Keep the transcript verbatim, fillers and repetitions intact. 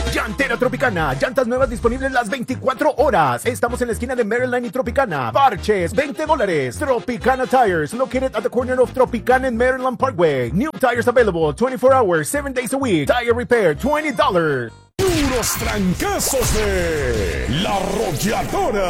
Llantera Tropicana, llantas nuevas disponibles las veinticuatro horas. Estamos en la esquina de Maryland y Tropicana. Parches, veinte dólares. Tropicana Tires, located at the corner of Tropicana and Maryland Parkway. New tires available twenty-four hours, seven days a week. Tire repair, twenty dollars. Puros trancazos de La Arrolladora.